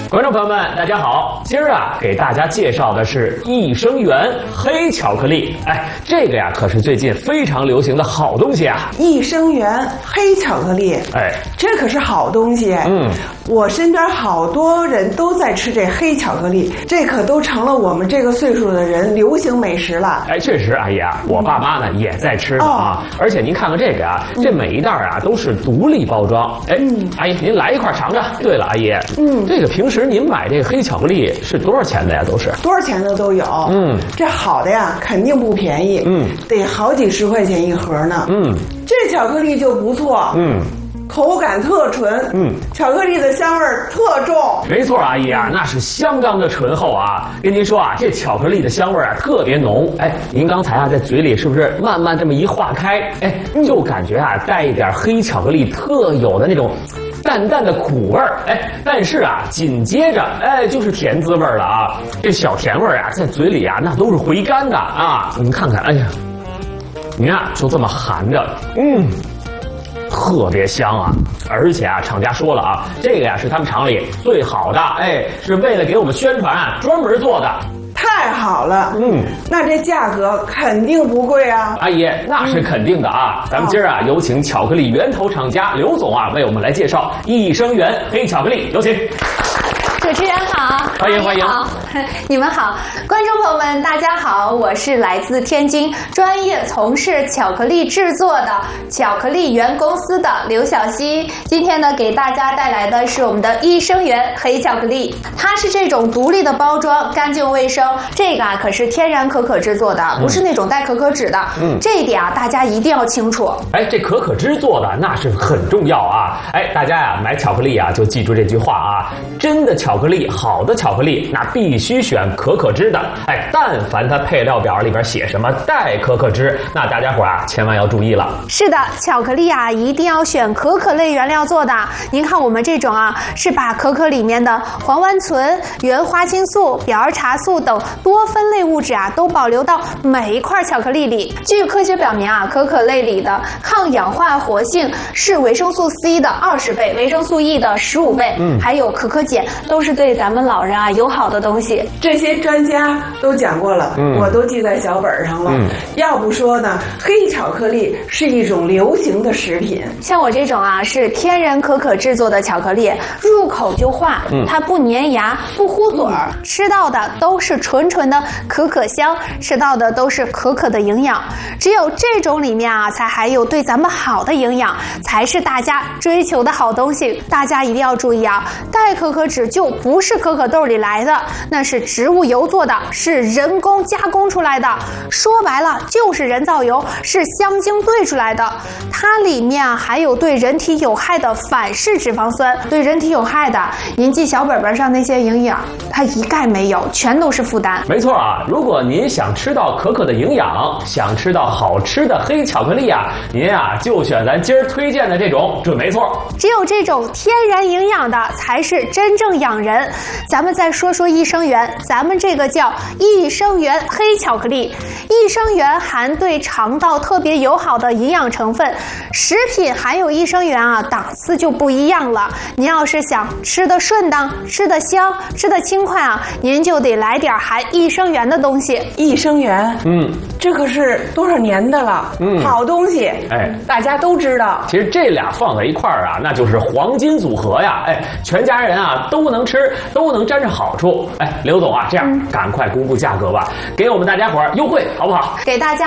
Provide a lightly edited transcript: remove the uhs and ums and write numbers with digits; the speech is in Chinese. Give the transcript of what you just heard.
观众朋友们，大家好！今儿啊，给大家介绍的是益生元黑巧克力。哎，这个呀，可是最近非常流行的好东西啊！ 益生元黑巧克力， 哎， 这可是好东西。我身边好多人都在吃这黑巧克力，这可都成了我们这个岁数的人流行美食了。 哎，确实，阿姨啊，我爸妈呢也在吃啊。而且您看看这个啊，这每一袋啊都是独立包装。哎，阿姨您来一块尝尝。对了，阿姨，这个平时您买这个黑巧克力是多少钱的呀？都是多少钱的都有。这好的呀，肯定不便宜。得好几十块钱一盒呢。这巧克力就不错。口感特纯，巧克力的香味特重。 没错，阿姨啊，那是相当的醇厚啊。跟您说啊，这巧克力的香味啊特别浓。哎，您刚才啊在嘴里是不是慢慢这么一化开？哎，就感觉啊带一点黑巧克力特有的那种淡淡的苦味儿。哎，但是啊紧接着就是甜滋味了啊。这小甜味啊在嘴里啊那都是回甘的啊。您看看，哎呀，您啊就这么含着，特别香啊！而且啊，厂家说了啊，这个呀是他们厂里最好的，哎，是为了给我们宣传专门做的。 太好了，那这价格肯定不贵啊！ 阿姨，那是肯定的啊！咱们今儿啊，有请巧克力源头厂家刘总啊，为我们来介绍益生元黑巧克力，有请。 主持人好， 欢迎欢迎， 好，你们好，观众朋友们大家好，我是来自天津专业从事巧克力制作的巧克力源公司的刘晓溪。今天呢，给大家带来的是我们的益生元黑巧克力，它是这种独立的包装，干净卫生。这个啊可是天然可可制作的，不是那种带可可脂的。这一点啊大家一定要清楚。 哎，这可可脂做的那是很重要啊！哎，大家呀买巧克力啊就记住这句话啊，真的巧克力，好的巧克力，那必须选可可脂的。哎，但凡它配料表里边写什么带可可脂，那大家伙啊千万要注意了。 是的，巧克力啊一定要选可可类原料做的。您看我们这种啊，是把可可里面的黄烷醇、原花青素、表儿茶素等多酚类物质啊，都保留到每一块巧克力里。据科学表明啊，可可类里的抗氧化活性是维生素 C 的20倍，维生素 E 的15倍，还有可可碱，都是对咱们老人啊友好的东西。 这些专家都讲过了，我都记在小本上了。要不说呢，黑巧克力是一种流行的食品。 像我这种啊是天然可可制作的巧克力，入口就化，它不粘牙，不糊嘴儿，吃到的都是纯纯的可可香，吃到的都是可可的营养。只有这种里面啊才含有对咱们好的营养，才是大家追求的好东西。大家一定要注意啊，带可可脂就不是可可豆里来的，那是植物油做的，是人工加工出来的，说白了就是人造油，是香精兑出来的。它里面啊还有对人体有害的反式脂肪酸，对人体有害的，您记小本本上那些营养，它一概没有，全都是负担。 没错啊，如果您想吃到可可的营养，想吃到好吃的黑巧克力啊，您啊就选咱今儿推荐的这种，准没错。 只有这种天然营养的才是真正养人。咱们再说说益生元，咱们这个叫益生元黑巧克力。益生元含对肠道特别友好的营养成分，食品含有益生元啊，档次就不一样了。您要是想吃得顺当、吃得香、吃得轻快啊，您就得来点含益生元的东西。 益生元，这可是多少年的了，好东西，哎，大家都知道。 其实这俩放在一块儿啊，那就是黄金组合呀，哎，全家人啊都能吃，都能沾上好处。哎，刘总啊，这样赶快公布价格吧，给我们大家伙儿优惠好不好？ 给大家